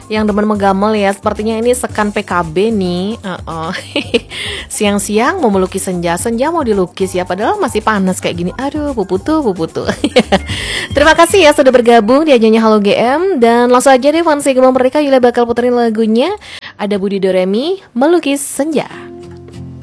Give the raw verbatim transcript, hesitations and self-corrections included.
yang demen megamel ya. Sepertinya ini sekan P K B nih. uh-uh. Siang-siang mau melukis senja, senja mau dilukis ya, padahal masih panas kayak gini. Aduh, puputu, puputu. Terima kasih ya sudah bergabung di ajannya Halo G M. Dan langsung aja deh, Fansi Gemma Merdeka Yulia bakal puterin lagunya. Ada Budi Doremi, Melukis Senja.